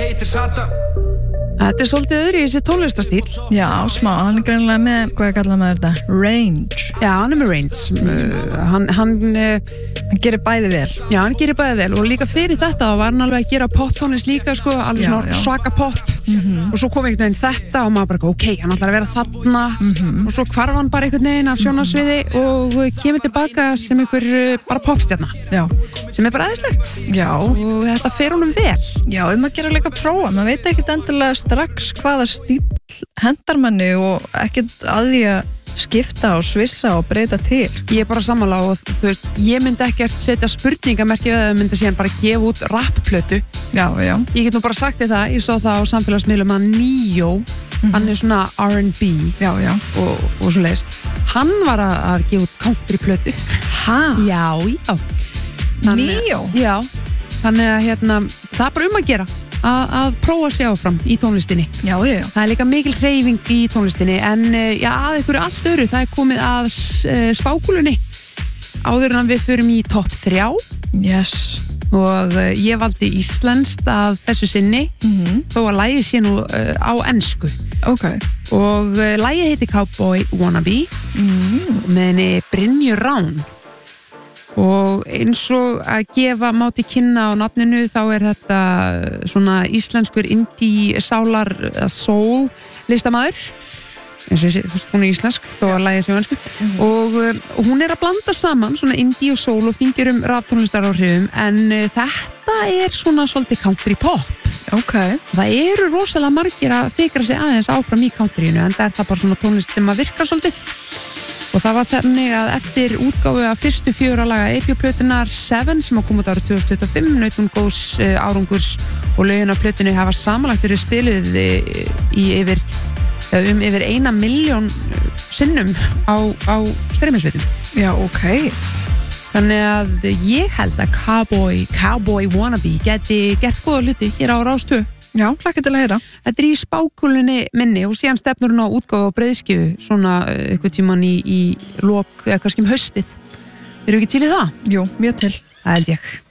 Þetta svolítið öðru í þessi tónlistastíl. Já, smá, hann greinilega með, hvað kallar maður þetta? Range. Já, hann með range. Hann gerir bæði vel. Já, hann gerir bæði vel og líka fyrir þetta var hann alveg að gera poptónlist líka, sko, alveg svona svaka pop og svo kom einhvern veginn þetta og maður bara, ok, hann ætlar að vera þarna og svo hvarf hann bara einhvern veginn af sjónarsviði og kemur tilbaka sem einhver bara popstjarna. Já. Sem bara aðeinslegt. Já. Og þetta fer honum vel. Já, maður gera líka prófa, maður veit ekkert endilega strax hvaða stíl hendar manni og ekkert að því að skipta og svissa og breyta til. Ég er bara sammála og þú veist, ég myndi ekkert setja spurningamerki við að myndi síðan bara gefa út rappplötu. Já. Ég get nú bara sagt þér það, ég sá það á samfélagsmiðlum að Neo, hann er svona R&B og svoleiðis. Hann var að gefa út countryplötu. Hæ? Já. Neo? Já, þannig að það er bara að gera að prófa sig áfram í tónlistinni. Já. Það er líka mikil hreyfing í tónlistinni en að einhverju allt öðru, það er komið að spákúlunni áður en við förum í topp 3. Yes. Og ég valdi íslenskt að þessu sinni þó að lagið sé nú á ensku. Ok. Og lagið heiti Cowboy Wannabe með henni Brynju Rán. Og eins og að gefa máti kynna á nafninu þá er þetta svona íslenskur indie sálar soul listamaður eins og þessi, hún er íslensk þó að lagið sé á ensku og hún er að blanda saman svona indie og soul og fingir raftónlistaráhrifum en þetta er svona svolítið country pop. Ok. Það eru rosalega margir að fikra sig aðeins áfram í countryinu en það er það bara svona tónlist sem að virkar svolítið. Og það var þannig að eftir útgáfu af fyrstu 4 laga EP-plötunar 7 sem kom út árið 2025 naut hún góðs árangurs og lögin á plötunni hafa samanlagt verið spiluð í yfir 1 milljón sinnum á streymisveitum. Já, ok. Þannig að ég held að Cowboy Wannabe geti gert góða hluti hér á Rás 2. Já, hlakka til að heyra. Þetta er í spákúlunni minni og síðan stefnur hún á útgáfu á breiðskífu svona eitthvað tíman í lok eða kannski haustið. Eru ekki til í það? Jú, mjög til. Það held ég.